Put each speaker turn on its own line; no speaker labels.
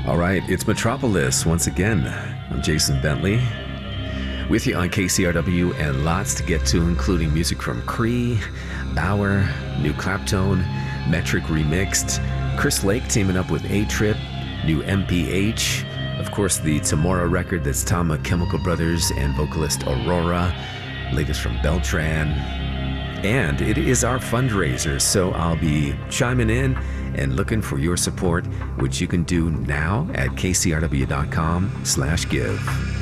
All right, it's Metropolis once again. I'm Jason Bentley with you on KCRW, and lots to get to, including music from Cree, Bauer, New Claptone, Metric Remixed, Chris Lake teaming up with A-Trip, new MPH, of course the Tamora record that's Tama Chemical Brothers and vocalist Aurora, latest from Beltran. And it is our fundraiser, so I'll be chiming in and looking for your support, which you can do now at kcrw.com/give.